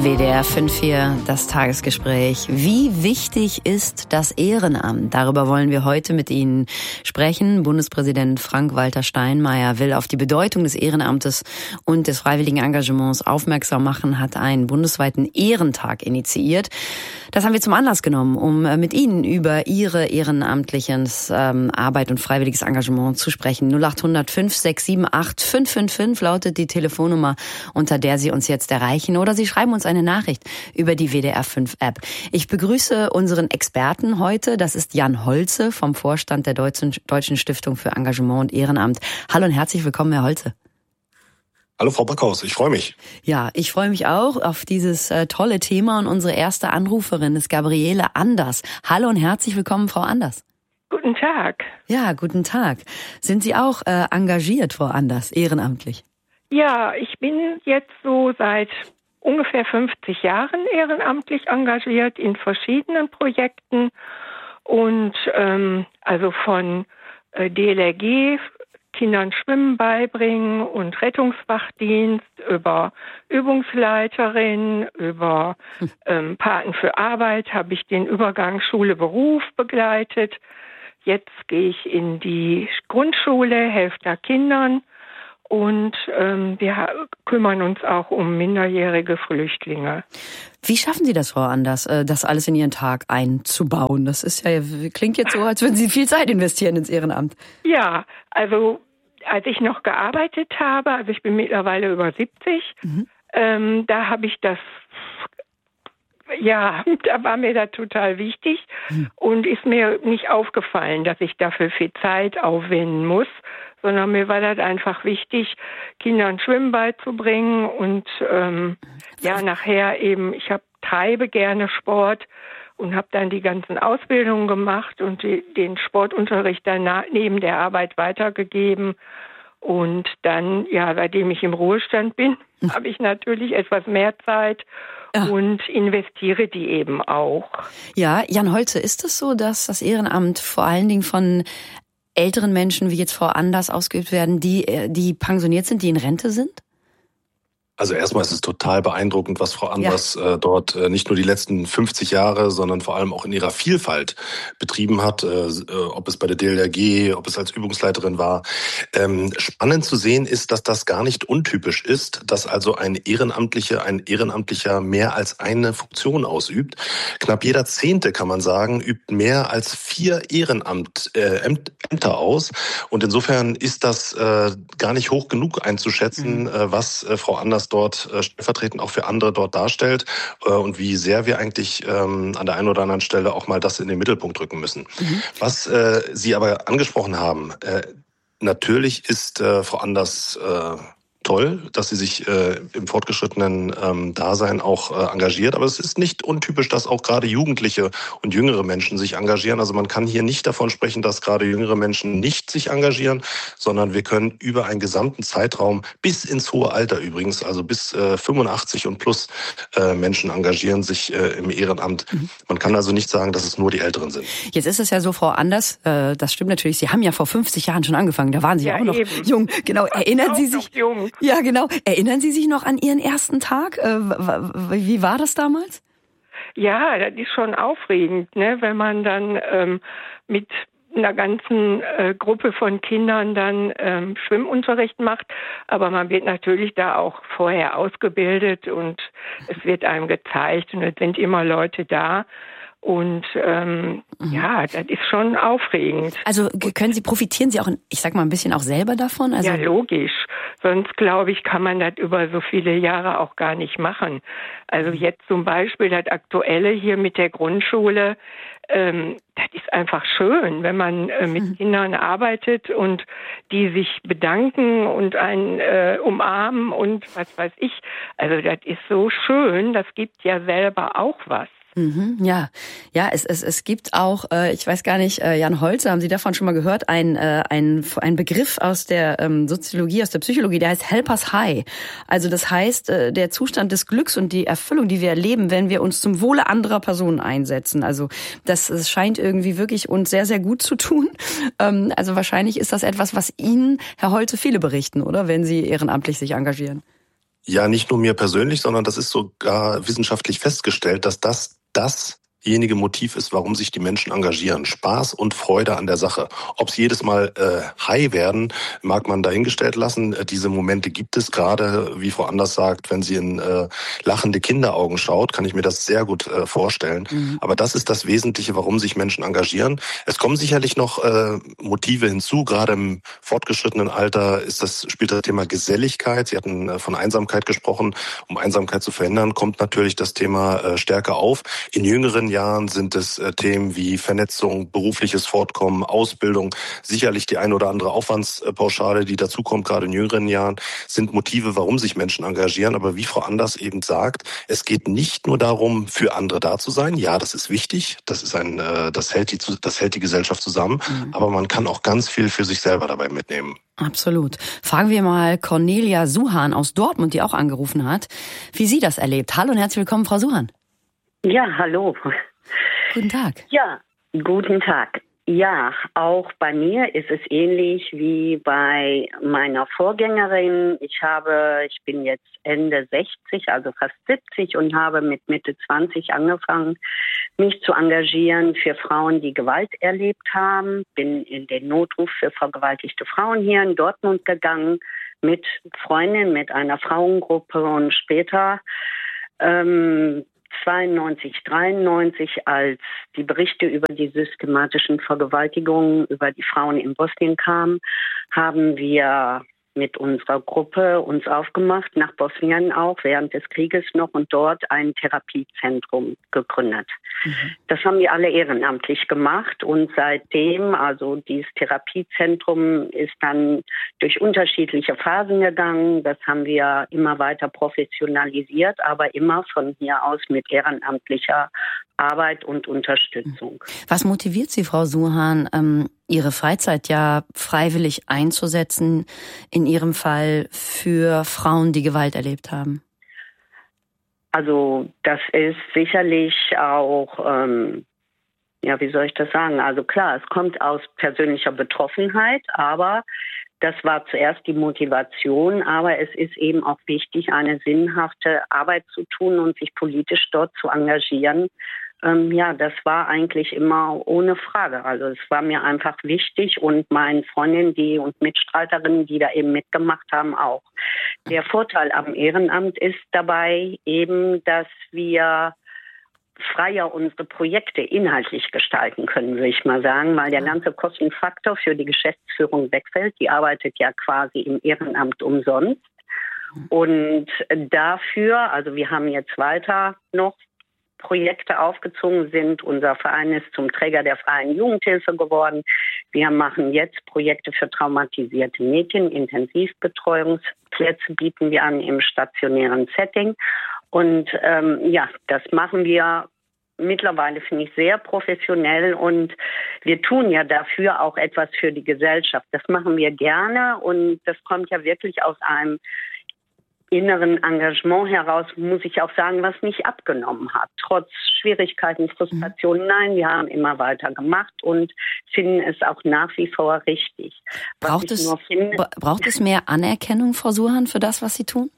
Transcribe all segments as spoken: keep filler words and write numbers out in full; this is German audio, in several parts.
W D R fünf hier, das Tagesgespräch. Wie wichtig ist das Ehrenamt? Darüber wollen wir heute mit Ihnen sprechen. Bundespräsident Frank-Walter Steinmeier will auf die Bedeutung des Ehrenamtes und des freiwilligen Engagements aufmerksam machen, hat einen bundesweiten Ehrentag initiiert. Das haben wir zum Anlass genommen, um mit Ihnen über Ihre ehrenamtlichen ähm, Arbeit und freiwilliges Engagement zu sprechen. null acht hundert fünf sechs sieben acht fünf fünf fünf lautet die Telefonnummer, unter der Sie uns jetzt erreichen, oder Sie schreiben uns eine Nachricht über die W D R fünf App. Ich begrüße unseren Experten heute. Das ist Jan Holze vom Vorstand der Deutschen, Deutschen Stiftung für Engagement und Ehrenamt. Hallo und herzlich willkommen, Herr Holze. Hallo Frau Backhaus, ich freue mich. Ja, ich freue mich auch auf dieses äh, tolle Thema, und unsere erste Anruferin ist Gabriele Anders. Hallo und herzlich willkommen, Frau Anders. Guten Tag. Ja, guten Tag. Sind Sie auch äh, engagiert, Frau Anders, ehrenamtlich? Ja, ich bin jetzt so seit ungefähr fünfzig Jahren ehrenamtlich engagiert in verschiedenen Projekten und ähm, also von äh, D L R G, Kindern Schwimmen beibringen und Rettungswachdienst, über Übungsleiterin, über ähm, Paten für Arbeit habe ich den Übergang Schule-Beruf begleitet. Jetzt gehe ich in die Grundschule, helfe da Kindern. Und ähm, wir kümmern uns auch um minderjährige Flüchtlinge. Wie schaffen Sie das, Frau Anders, das alles in Ihren Tag einzubauen? Das ist ja, klingt jetzt so, als würden Sie viel Zeit investieren ins Ehrenamt. Ja, also als ich noch gearbeitet habe, also ich bin mittlerweile über siebzig, mhm. ähm, da habe ich das, ja, da war mir das total wichtig mhm. und ist mir nicht aufgefallen, dass ich dafür viel Zeit aufwenden muss, sondern mir war das einfach wichtig, Kindern Schwimmen beizubringen und ähm, ja, nachher eben, ich hab, treibe gerne Sport und habe dann die ganzen Ausbildungen gemacht und die, den Sportunterricht dann neben der Arbeit weitergegeben. Und dann, ja, seitdem ich im Ruhestand bin, mhm. habe ich natürlich etwas mehr Zeit ja. und investiere die eben auch. Ja, Jan Holze, ist es so, dass das Ehrenamt vor allen Dingen von älteren Menschen, wie jetzt Frau Anders, ausgeübt werden, die, die pensioniert sind, die in Rente sind? Also erstmal ist es total beeindruckend, was Frau Anders ja. äh, dort äh, nicht nur die letzten fünfzig Jahre, sondern vor allem auch in ihrer Vielfalt betrieben hat, äh, ob es bei der D L R G, ob es als Übungsleiterin war. Ähm, spannend zu sehen ist, dass das gar nicht untypisch ist, dass also ein Ehrenamtlicher, ein Ehrenamtlicher mehr als eine Funktion ausübt. Knapp jeder Zehnte, kann man sagen, übt mehr als vier Ehrenamt, äh, Ämter aus. Und insofern ist das äh, gar nicht hoch genug einzuschätzen, mhm. äh, was äh, Frau Anders dort äh, stellvertretend auch für andere dort darstellt äh, und wie sehr wir eigentlich ähm, an der einen oder anderen Stelle auch mal das in den Mittelpunkt rücken müssen. Mhm. Was äh, Sie aber angesprochen haben, äh, natürlich ist äh, Frau Anders äh, toll, dass sie sich äh, im fortgeschrittenen ähm, Dasein auch äh, engagiert. Aber es ist nicht untypisch, dass auch gerade Jugendliche und jüngere Menschen sich engagieren. Also man kann hier nicht davon sprechen, dass gerade jüngere Menschen nicht sich engagieren, sondern wir können über einen gesamten Zeitraum bis ins hohe Alter übrigens, also bis äh, fünfundachtzig und plus äh, Menschen engagieren sich äh, im Ehrenamt. Mhm. Man kann also nicht sagen, dass es nur die Älteren sind. Jetzt ist es ja so, Frau Anders, äh, das stimmt natürlich, Sie haben ja vor fünfzig Jahren schon angefangen, da waren Sie ja auch noch eben. jung. Genau, erinnern Sie sich? Jung. Ja, genau. Erinnern Sie sich noch an Ihren ersten Tag? Äh, wie war das damals? Ja, das ist schon aufregend, ne, wenn man dann ähm, mit einer ganzen äh, Gruppe von Kindern dann ähm, Schwimmunterricht macht. Aber man wird natürlich da auch vorher ausgebildet und es wird einem gezeigt und es sind immer Leute da. Und ähm, mhm. ja, das ist schon aufregend. Also können Sie, profitieren Sie auch, ich sag mal, ein bisschen auch selber davon? Also ja, logisch. Sonst, glaube ich, kann man das über so viele Jahre auch gar nicht machen. Also jetzt zum Beispiel das Aktuelle hier mit der Grundschule, ähm, das ist einfach schön, wenn man äh, mit mhm. Kindern arbeitet und die sich bedanken und einen äh, umarmen und was weiß ich. Also das ist so schön, das gibt ja selber auch was. Mhm, ja, ja, es, es, es gibt auch, äh, ich weiß gar nicht, äh, Jan Holze, haben Sie davon schon mal gehört, ein, äh, ein, ein Begriff aus der ähm, Soziologie, aus der Psychologie, der heißt Helpers High. Also das heißt, äh, der Zustand des Glücks und die Erfüllung, die wir erleben, wenn wir uns zum Wohle anderer Personen einsetzen. Also das, das scheint irgendwie wirklich uns sehr, sehr gut zu tun. Ähm, also wahrscheinlich ist das etwas, was Ihnen, Herr Holze, viele berichten, oder, wenn Sie ehrenamtlich sich engagieren. Ja, nicht nur mir persönlich, sondern das ist sogar wissenschaftlich festgestellt, dass das das jenige Motiv ist, warum sich die Menschen engagieren. Spaß und Freude an der Sache. Ob sie jedes Mal äh, high werden, mag man dahingestellt lassen. Äh, diese Momente gibt es gerade, wie Frau Anders sagt, wenn sie in äh, lachende Kinderaugen schaut, kann ich mir das sehr gut äh, vorstellen. Mhm. Aber das ist das Wesentliche, warum sich Menschen engagieren. Es kommen sicherlich noch äh, Motive hinzu. Gerade im fortgeschrittenen Alter ist das, spielt das Thema Geselligkeit. Sie hatten äh, von Einsamkeit gesprochen. Um Einsamkeit zu verhindern, kommt natürlich das Thema äh, stärker auf. In jüngeren Jahren sind es äh, Themen wie Vernetzung, berufliches Fortkommen, Ausbildung, sicherlich die eine oder andere Aufwandspauschale, die dazukommt, gerade in jüngeren Jahren, sind Motive, warum sich Menschen engagieren. Aber wie Frau Anders eben sagt, es geht nicht nur darum, für andere da zu sein. Ja, das ist wichtig, das ist ein, äh, das hält die, das hält die Gesellschaft zusammen. Mhm. Aber man kann auch ganz viel für sich selber dabei mitnehmen. Absolut. Fragen wir mal Cornelia Suhan aus Dortmund, die auch angerufen hat, wie sie das erlebt. Hallo und herzlich willkommen, Frau Suhan. Ja, hallo. Guten Tag. Ja, guten Tag. Ja, auch bei mir ist es ähnlich wie bei meiner Vorgängerin. Ich habe, ich bin jetzt Ende sechzig, also fast siebzig und habe mit Mitte zwanzig angefangen, mich zu engagieren für Frauen, die Gewalt erlebt haben. Bin in den Notruf für vergewaltigte Frauen hier in Dortmund gegangen mit Freundin, mit einer Frauengruppe und später ähm, zweiundneunzig, dreiundneunzig, als die Berichte über die systematischen Vergewaltigungen über die Frauen in Bosnien kamen, haben wir mit unserer Gruppe uns aufgemacht, nach Bosnien auch, während des Krieges noch, und dort ein Therapiezentrum gegründet. Mhm. Das haben wir alle ehrenamtlich gemacht und seitdem, also dieses Therapiezentrum ist dann durch unterschiedliche Phasen gegangen. Das haben wir immer weiter professionalisiert, aber immer von hier aus mit ehrenamtlicher Arbeit und Unterstützung. Was motiviert Sie, Frau Suhan, ähm, Ihre Freizeit ja freiwillig einzusetzen, in Ihrem Fall für Frauen, die Gewalt erlebt haben? Also das ist sicherlich auch, ähm, ja, wie soll ich das sagen? Also klar, es kommt aus persönlicher Betroffenheit, aber das war zuerst die Motivation, aber es ist eben auch wichtig, eine sinnhafte Arbeit zu tun und sich politisch dort zu engagieren. Ähm, ja, das war eigentlich immer ohne Frage. Also es war mir einfach wichtig und meinen Freundinnen, die und Mitstreiterinnen, die da eben mitgemacht haben, auch. Der Vorteil am Ehrenamt ist dabei eben, dass wir freier unsere Projekte inhaltlich gestalten können, würde ich mal sagen, weil der ganze Kostenfaktor für die Geschäftsführung wegfällt. Die arbeitet ja quasi im Ehrenamt umsonst. Und dafür, also wir haben jetzt weiter noch Projekte aufgezogen sind. Unser Verein ist zum Träger der freien Jugendhilfe geworden. Wir machen jetzt Projekte für traumatisierte Mädchen. Intensivbetreuungsplätze bieten wir an im stationären Setting. Und ähm, ja, das machen wir mittlerweile, finde ich, sehr professionell. Und wir tun ja dafür auch etwas für die Gesellschaft. Das machen wir gerne und das kommt ja wirklich aus einem inneren Engagement heraus, muss ich auch sagen, was nicht abgenommen hat. Trotz Schwierigkeiten, Frustrationen, nein, wir haben immer weiter gemacht und finden es auch nach wie vor richtig. Braucht es, finde, braucht es mehr Anerkennung, Frau Suhan, für das, was Sie tun?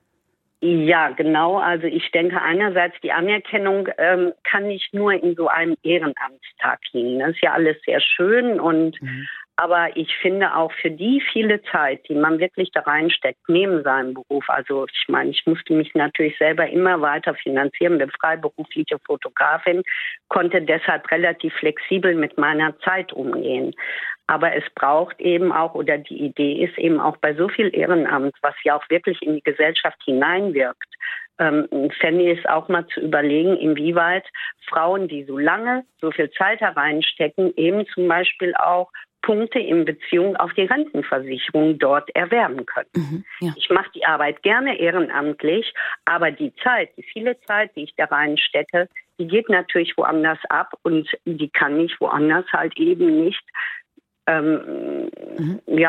Ja, genau. Also ich denke einerseits, die Anerkennung ähm, kann nicht nur in so einem Ehrenamtstag liegen. Das ist ja alles sehr schön und mhm. Aber ich finde auch für die viele Zeit, die man wirklich da reinsteckt, neben seinem Beruf, also ich meine, ich musste mich natürlich selber immer weiter finanzieren, bin freiberufliche Fotografin, konnte deshalb relativ flexibel mit meiner Zeit umgehen. Aber es braucht eben auch, oder die Idee ist eben auch bei so viel Ehrenamt, was ja auch wirklich in die Gesellschaft hineinwirkt, ähm, fände ich es auch mal zu überlegen, inwieweit Frauen, die so lange so viel Zeit hereinstecken, eben zum Beispiel auch Punkte in Beziehung auf die Rentenversicherung dort erwerben können. Mhm, ja. Ich mache die Arbeit gerne ehrenamtlich, aber die Zeit, die viele Zeit, die ich da reinstecke, die geht natürlich woanders ab und die kann ich woanders halt eben nicht ähm, mhm. ja,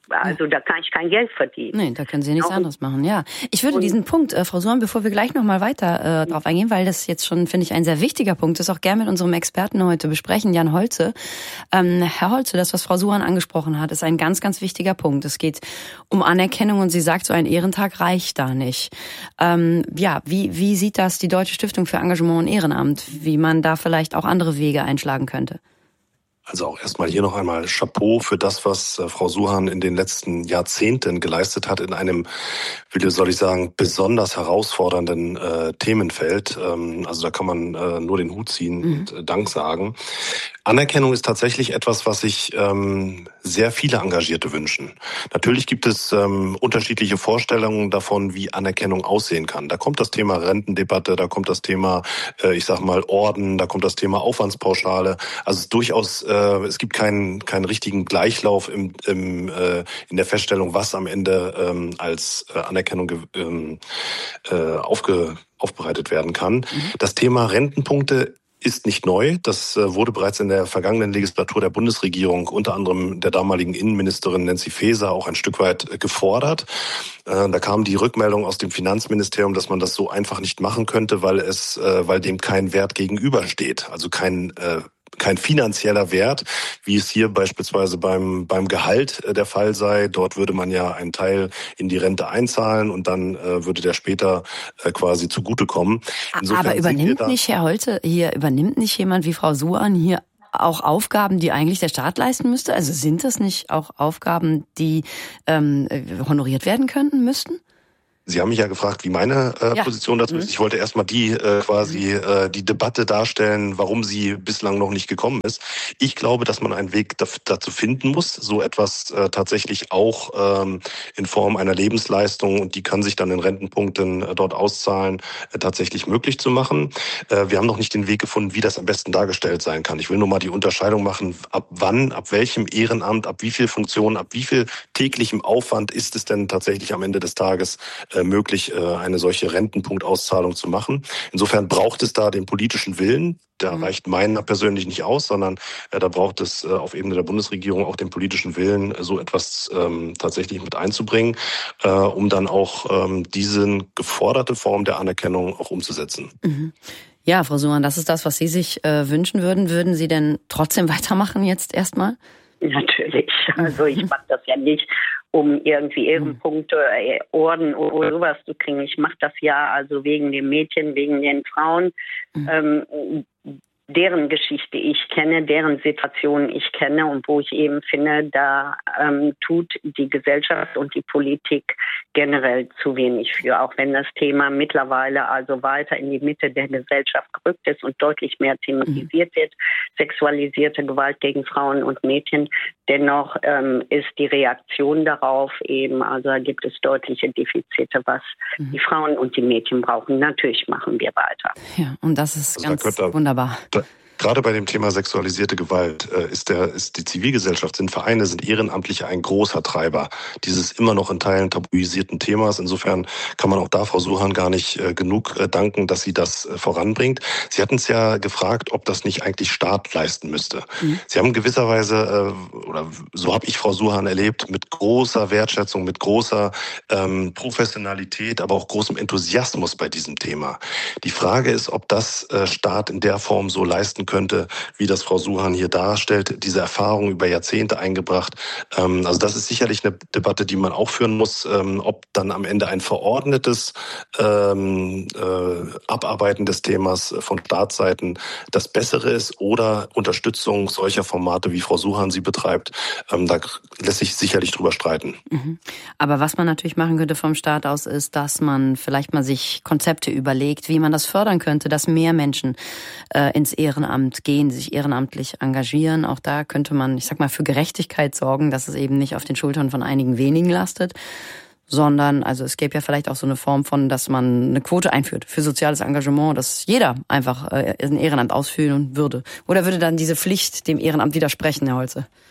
Also da kann ich kein Geld verdienen. Nee, da können Sie nichts anderes machen, ja. Ich würde diesen Punkt, äh, Frau Suhan, bevor wir gleich nochmal weiter äh, drauf eingehen, weil das jetzt schon, finde ich, ein sehr wichtiger Punkt ist, auch gerne mit unserem Experten heute besprechen, Jan Holze. Ähm, Herr Holze, das, was Frau Suhan angesprochen hat, ist ein ganz, ganz wichtiger Punkt. Es geht um Anerkennung und sie sagt, so ein Ehrentag reicht da nicht. Ähm, ja, wie, wie sieht das die Deutsche Stiftung für Engagement und Ehrenamt, wie man da vielleicht auch andere Wege einschlagen könnte? Also auch erstmal hier noch einmal Chapeau für das, was äh, Frau Suhan in den letzten Jahrzehnten geleistet hat in einem, wie soll ich sagen, besonders herausfordernden äh, Themenfeld. Ähm, also da kann man äh, nur den Hut ziehen mhm. und äh, Dank sagen. Anerkennung ist tatsächlich etwas, was sich ähm, sehr viele Engagierte wünschen. Natürlich gibt es ähm, unterschiedliche Vorstellungen davon, wie Anerkennung aussehen kann. Da kommt das Thema Rentendebatte, da kommt das Thema, äh, ich sag mal, Orden, da kommt das Thema Aufwandspauschale. Also es ist durchaus, äh, es gibt keinen keinen richtigen Gleichlauf im, im, äh, in der Feststellung, was am Ende ähm, als äh, Anerkennung ähm, äh, aufge, aufbereitet werden kann. Mhm. Das Thema Rentenpunkte ist nicht neu. Das wurde bereits in der vergangenen Legislatur der Bundesregierung, unter anderem der damaligen Innenministerin Nancy Faeser, auch ein Stück weit gefordert. Da kam die Rückmeldung aus dem Finanzministerium, dass man das so einfach nicht machen könnte, weil es, weil dem kein Wert gegenübersteht. Also kein kein finanzieller Wert, wie es hier beispielsweise beim beim Gehalt der Fall sei. Dort würde man ja einen Teil in die Rente einzahlen und dann äh, würde der später äh, quasi zugutekommen. Insofern aber übernimmt nicht, Herr Holze, hier übernimmt nicht jemand wie Frau Suhan hier auch Aufgaben, die eigentlich der Staat leisten müsste? Also sind das nicht auch Aufgaben, die ähm, honoriert werden könnten, müssten? Sie haben mich ja gefragt, wie meine äh, ja. Position dazu ist. Ich wollte erstmal die äh, quasi äh, die Debatte darstellen, warum sie bislang noch nicht gekommen ist. Ich glaube, dass man einen Weg dazu finden muss, so etwas äh, tatsächlich auch ähm, in Form einer Lebensleistung, und die kann sich dann in Rentenpunkten äh, dort auszahlen, äh, tatsächlich möglich zu machen. Äh, wir haben noch nicht den Weg gefunden, wie das am besten dargestellt sein kann. Ich will nur mal die Unterscheidung machen, ab wann, ab welchem Ehrenamt, ab wie viel Funktionen, ab wie viel täglichem Aufwand ist es denn tatsächlich am Ende des Tages möglich, eine solche Rentenpunktauszahlung zu machen. Insofern braucht es da den politischen Willen. Der mhm. reicht meiner persönlich nicht aus, sondern äh, da braucht es äh, auf Ebene der Bundesregierung auch den politischen Willen, äh, so etwas ähm, tatsächlich mit einzubringen, äh, um dann auch ähm, diese geforderte Form der Anerkennung auch umzusetzen. Mhm. Ja, Frau Suhan, das ist das, was Sie sich äh, wünschen würden. Würden Sie denn trotzdem weitermachen jetzt erstmal? Natürlich. Also ich mache das ja nicht, um irgendwie Ehrenpunkte, Orden oder sowas zu kriegen. Ich mache das ja also wegen den Mädchen, wegen den Frauen, mhm. ähm, deren Geschichte ich kenne, deren Situation ich kenne und wo ich eben finde, da ähm, tut die Gesellschaft und die Politik generell zu wenig für, auch wenn das Thema mittlerweile also weiter in die Mitte der Gesellschaft gerückt ist und deutlich mehr thematisiert wird, sexualisierte Gewalt gegen Frauen und Mädchen. Dennoch ähm, ist die Reaktion darauf eben, also da gibt es deutliche Defizite, was mhm. die Frauen und die Mädchen brauchen. Natürlich machen wir weiter. Ja, und das ist also ganz da könnte, wunderbar. Da, gerade bei dem Thema sexualisierte Gewalt äh, ist der ist die Zivilgesellschaft, sind Vereine, sind Ehrenamtliche ein großer Treiber dieses immer noch in Teilen tabuisierten Themas. Insofern kann man auch da Frau Suhan gar nicht äh, genug äh, danken, dass sie das äh, voranbringt. Sie hatten es ja gefragt, ob das nicht eigentlich Staat leisten müsste. Mhm. Sie haben gewisserweise, äh, oder so habe ich Frau Suhan erlebt, mit großer Wertschätzung, mit großer ähm, Professionalität, aber auch großem Enthusiasmus bei diesem Thema. Die Frage ist, ob das äh, Staat in der Form so leisten könnte, wie das Frau Suhan hier darstellt, diese Erfahrung über Jahrzehnte eingebracht. Ähm, also das ist sicherlich eine Debatte, die man auch führen muss, ähm, ob dann am Ende ein verordnetes ähm, äh, Abarbeiten des Themas von Staatsseiten das Bessere ist oder Unterstützung solcher Formate, wie Frau Suhan sie betreibt. Ähm, da lässt sich sicherlich drüber streiten. Mhm. Aber was man natürlich machen könnte vom Staat aus, ist, dass man vielleicht mal sich Konzepte überlegt, wie man das fördern könnte, dass mehr Menschen äh, ins Ehrenamt gehen, sich ehrenamtlich engagieren. Auch da könnte man, ich sag mal, für Gerechtigkeit sorgen, dass es eben nicht auf den Schultern von einigen wenigen lastet, sondern, also es gäbe ja vielleicht auch so eine Form von, dass man eine Quote einführt für soziales Engagement, dass jeder einfach äh, ein Ehrenamt ausführen würde. Oder würde dann diese Pflicht dem Ehrenamt widersprechen, Herr Holze?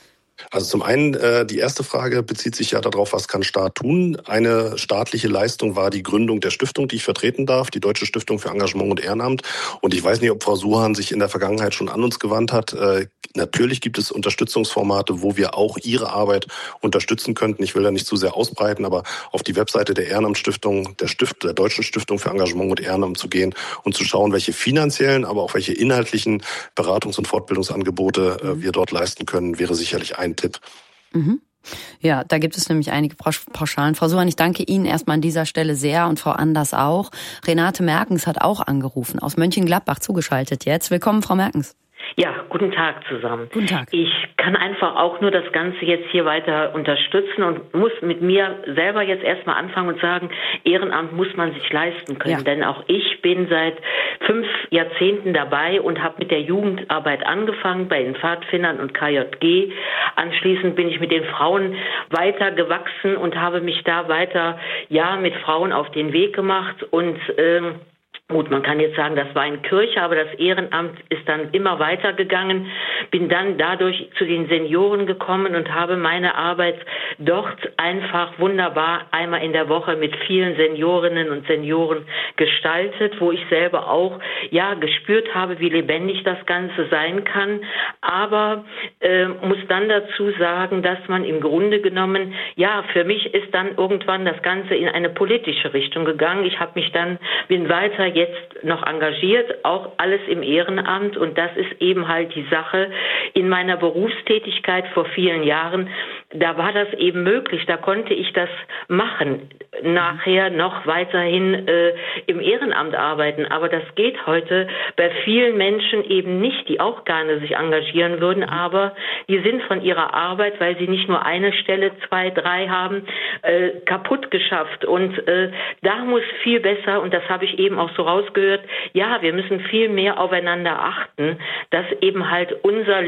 Also zum einen, äh, die erste Frage bezieht sich ja darauf, was kann Staat tun? Eine staatliche Leistung war die Gründung der Stiftung, die ich vertreten darf, die Deutsche Stiftung für Engagement und Ehrenamt. Und ich weiß nicht, ob Frau Suhan sich in der Vergangenheit schon an uns gewandt hat. Äh, natürlich gibt es Unterstützungsformate, wo wir auch Ihre Arbeit unterstützen könnten. Ich will da nicht zu sehr ausbreiten, aber auf die Webseite der Ehrenamtsstiftung, der Stift, der Deutschen Stiftung für Engagement und Ehrenamt zu gehen und zu schauen, welche finanziellen, aber auch welche inhaltlichen Beratungs- und Fortbildungsangebote äh, wir dort leisten können, wäre sicherlich ein Tipp. Mhm. Ja, da gibt es nämlich einige Pauschalen. Frau Suhan, ich danke Ihnen erstmal an dieser Stelle sehr und Frau Anders auch. Renate Merkens hat auch angerufen, aus Mönchengladbach zugeschaltet jetzt. Willkommen, Frau Merkens. Ja, guten Tag zusammen. Guten Tag. Ich kann einfach auch nur das Ganze jetzt hier weiter unterstützen und muss mit mir selber jetzt erstmal anfangen und sagen, Ehrenamt muss man sich leisten können. Ja. Denn auch ich bin seit fünf Jahrzehnten dabei und habe mit der Jugendarbeit angefangen bei den Pfadfindern und K J G. Anschließend bin ich mit den Frauen weiter gewachsen und habe mich da weiter ja mit Frauen auf den Weg gemacht und ähm, Gut, man kann jetzt sagen, das war in Kirche, aber das Ehrenamt ist dann immer weitergegangen. Bin dann dadurch zu den Senioren gekommen und habe meine Arbeit dort einfach wunderbar einmal in der Woche mit vielen Seniorinnen und Senioren gestaltet, wo ich selber auch ja gespürt habe, wie lebendig das Ganze sein kann. Aber äh, muss dann dazu sagen, dass man im Grunde genommen, ja, für mich ist dann irgendwann das Ganze in eine politische Richtung gegangen. Ich habe mich dann, bin weiter jetzt noch engagiert, auch alles im Ehrenamt und das ist eben halt die Sache. In meiner Berufstätigkeit vor vielen Jahren, da war das eben möglich, da konnte ich das machen, nachher noch weiterhin äh, im Ehrenamt arbeiten, aber das geht heute bei vielen Menschen eben nicht, die auch gerne sich engagieren würden, aber die sind von ihrer Arbeit, weil sie nicht nur eine Stelle, zwei, drei haben, äh, kaputt geschafft und äh, da muss viel besser, und das habe ich eben auch so rausgehört, ja, wir müssen viel mehr aufeinander achten, dass eben halt unser